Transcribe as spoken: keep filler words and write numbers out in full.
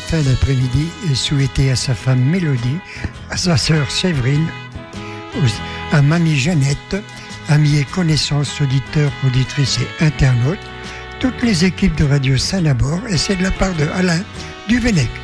fin d'après-midi et souhaiter à sa femme Mélodie, à sa sœur Séverine, à mamie Jeannette, amis et connaissances, auditeurs, auditrices et internautes, toutes les équipes de Radio Saint-Labor, et c'est de la part de Alain Duvenec.